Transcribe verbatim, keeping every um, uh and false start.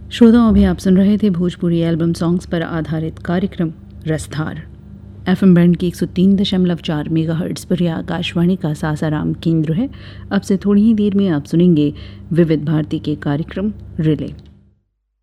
श्रोताओं, अभी आप सुन रहे थे भोजपुरी एल्बम सॉन्ग्स पर आधारित कार्यक्रम रसधार। एफएम बैंड की एक सौ तीन दशमलव चार मेगाहर्ट्ज़ पर यह आकाशवाणी का सासाराम केंद्र है। अब से थोड़ी ही देर में आप सुनेंगे विविध भारती के कार्यक्रम रिले।